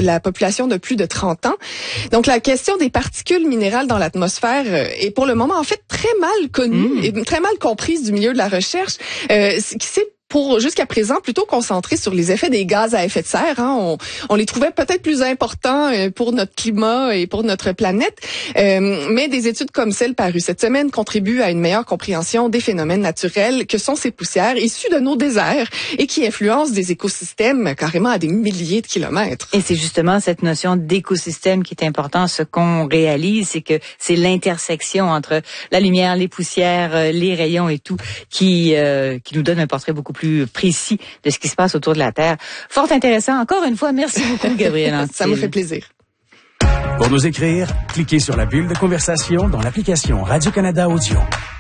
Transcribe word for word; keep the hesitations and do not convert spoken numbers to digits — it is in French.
la population de plus de trente ans. Donc, la question des particules minérales dans l'atmosphère est pour le moment, en fait, très mal connue mmh. et très mal comprise du milieu de la recherche. Euh, qui s'est pour jusqu'à présent plutôt concentré sur les effets des gaz à effet de serre. Hein. On, on les trouvait peut-être plus importants pour notre climat et pour notre planète, euh, mais des études comme celle parue cette semaine contribuent à une meilleure compréhension des phénomènes naturels que sont ces poussières issues de nos déserts et qui influencent des écosystèmes carrément à des milliers de kilomètres. Et c'est justement cette notion d'écosystème qui est importante. Ce qu'on réalise, c'est que c'est l'intersection entre la lumière, les poussières, les rayons et tout qui, euh, qui nous donne un portrait beaucoup plus précis de ce qui se passe autour de la Terre. Fort intéressant. Encore une fois, merci beaucoup, Gabrielle Antil. Ça me fait plaisir. Pour nous écrire, cliquez sur la bulle de conversation dans l'application Radio-Canada Audio.